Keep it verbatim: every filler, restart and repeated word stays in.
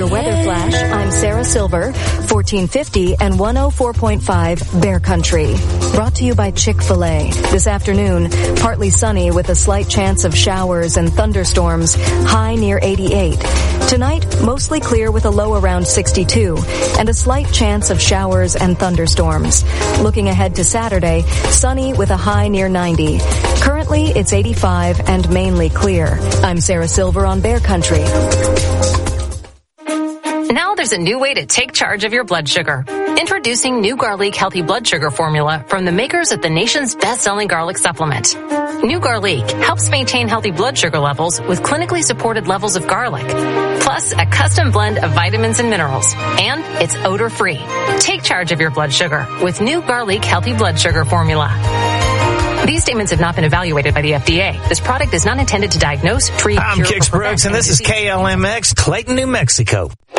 your weather flash, I'm Sarah Silver, fourteen fifty and one oh four point five Bear Country. Brought to you by Chick-fil-A. This afternoon, partly sunny with a slight chance of showers and thunderstorms, high near eighty-eight. Tonight, mostly clear with a low around sixty-two and a slight chance of showers and thunderstorms. Looking ahead to Saturday, sunny with a high near ninety. Currently, it's eighty-five and mainly clear. I'm Sarah Silver on Bear Country. Now there's a new way to take charge of your blood sugar. Introducing New Garlic Healthy Blood Sugar Formula from the makers of the nation's best-selling garlic supplement. New Garlic helps maintain healthy blood sugar levels with clinically supported levels of garlic, plus a custom blend of vitamins and minerals, and it's odor-free. Take charge of your blood sugar with New Garlic Healthy Blood Sugar Formula. These statements have not been evaluated by the F D A. This product is not intended to diagnose, treat, I'm cure, Kix or Brooks, and this is K L M X, Clayton, New Mexico.